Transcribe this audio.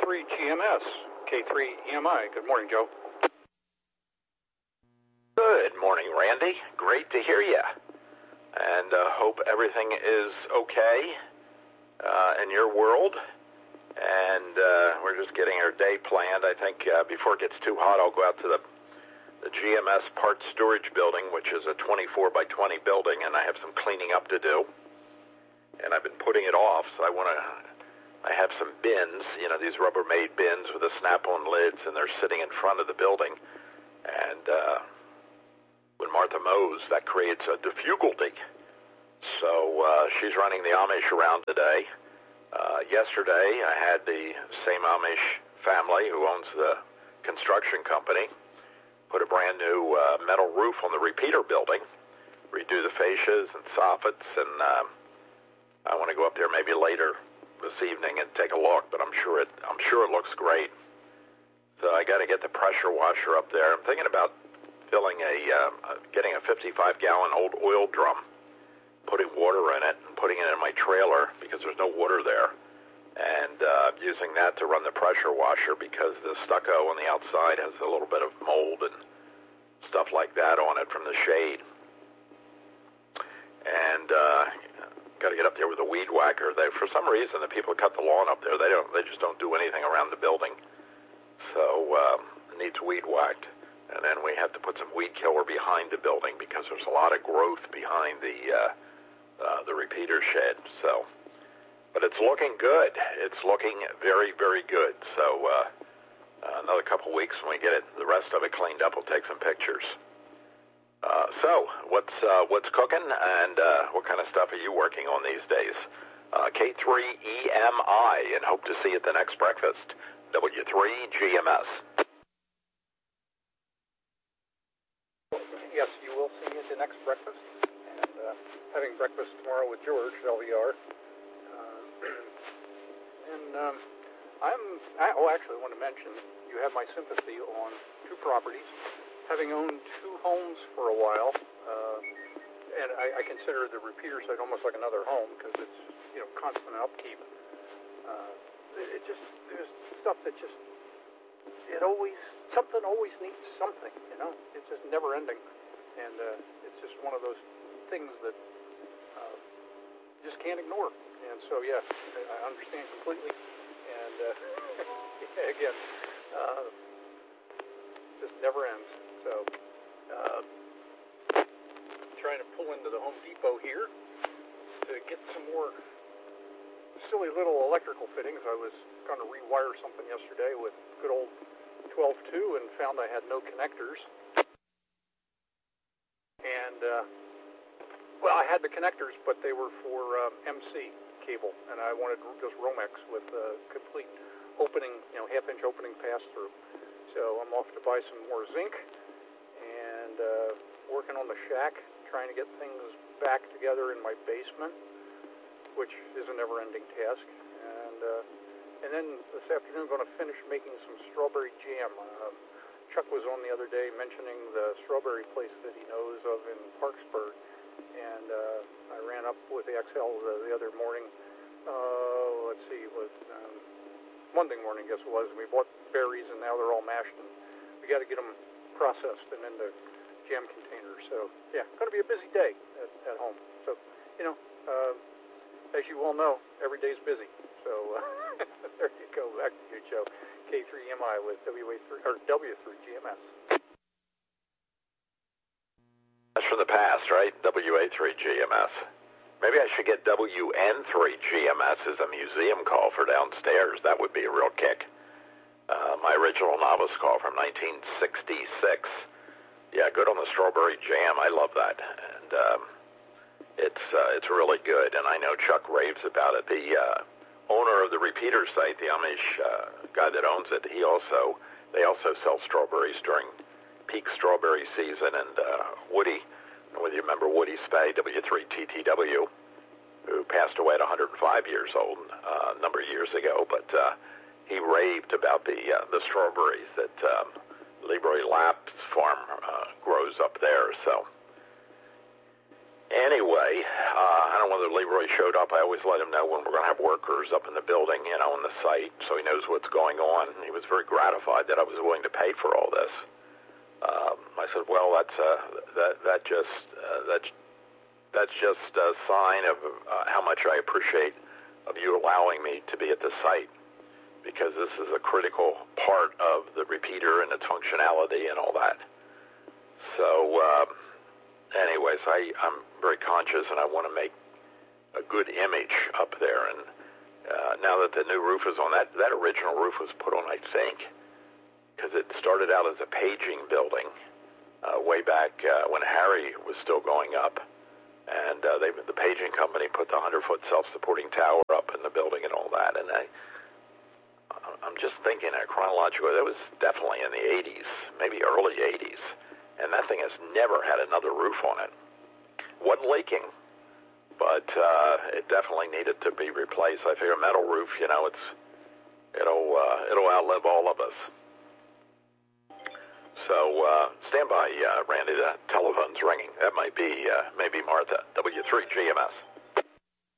GMS, K3EMI. Good morning, Joe. Good morning, Randy. Great to hear you. And hope everything is okay in your world. And we're just getting our day planned. I think before it gets too hot, I'll go out to the GMS Parts Storage Building, which is a 24 by 20 building, and I have some cleaning up to do. And I've been putting it off, so I have some bins, these Rubbermaid bins with the snap-on lids, and they're sitting in front of the building. And when Martha mows, that creates a difficulty. So she's running the Amish around today. Yesterday, I had the same Amish family who owns the construction company put a brand new metal roof on the repeater building, redo the fascias and soffits, and I want to go up there maybe later this evening and take a look, but I'm sure it looks great. So I got to get the pressure washer up there. I'm thinking about getting a 55-gallon old oil drum, putting water in it, and putting it in my trailer because there's no water there, and using that to run the pressure washer because the stucco on the outside has a little bit of mold and stuff like that on it from the shade. And got to get up there with a weed whacker. For some reason, the people who cut the lawn up there, they just don't do anything around the building. So it needs weed whacked. And then we have to put some weed killer behind the building because there's a lot of growth behind the repeater shed. So, but it's looking good. It's looking very, very good. So another couple weeks when we get the rest of it cleaned up, we'll take some pictures. So what's cooking, and what kind of stuff are you working on these days? K3EMI, and hope to see you at the next breakfast. W3GMS. Yes, you will see me at the next breakfast, and having breakfast tomorrow with George, LVR. Actually, I want to mention, you have my sympathy on two properties. Having owned two homes for a while, and I consider the repeater site almost like another home because it's constant upkeep. There's stuff that something always needs something. It's just never ending, and it's just one of those things that you just can't ignore. And so I understand completely, and again, just never ends. So, trying to pull into the Home Depot here to get some more silly little electrical fittings. I was going to rewire something yesterday with good old 12-2 and found I had no connectors. And, I had the connectors, but they were for MC cable, and I wanted just Romex with complete opening, half-inch opening pass-through. So I'm off to buy some more zinc and working on the shack, trying to get things back together in my basement, which is a never-ending task. And then this afternoon I'm going to finish making some strawberry jam. Chuck was on the other day mentioning the strawberry place that he knows of in Parksburg, and I ran up with the XL the other morning. Monday morning, I guess it was, and we bought berries, and now they're all mashed, and we got to get them processed and into jam containers. So, going to be a busy day at home. So, as you all know, every day's busy. So, there you go. Back to you, Joe. K3EMI with W3GMS. That's from the past, right? WA3GMS. Maybe I should get WN3GMS as a museum call for downstairs. That would be a real kick. My original novice call from 1966. Yeah, good on the strawberry jam. I love that. And it's really good. And I know Chuck raves about it. The owner of the repeater site, the Amish guy that owns it, they also sell strawberries during peak strawberry season. And Woody, whether you remember Woody Spay, W3TTW, who passed away at 105 years old a number of years ago, but he raved about the strawberries that Leroy Lapp's farm grows up there. So Anyway, I don't know whether Leroy showed up. I always let him know when we're going to have workers up in the building, on the site, so he knows what's going on. He was very gratified that I was willing to pay for all this. I said, well, that's just a sign of how much I appreciate of you allowing me to be at the site, because this is a critical part of the repeater and its functionality and all that. So, anyways, I'm very conscious, and I want to make a good image up there. And now that the new roof is on, that original roof was put on, I think, because it started out as a paging building way back when Harry was still going up. And the paging company put the 100-foot self-supporting tower up in the building and all that. And I'm just thinking chronologically, that was definitely in the 80s, maybe early 80s. And that thing has never had another roof on it. Wasn't leaking, but it definitely needed to be replaced. I figure a metal roof, it'll outlive all of us. So stand by, Randy. The telephone's ringing. That might be maybe Martha, W3 GMS.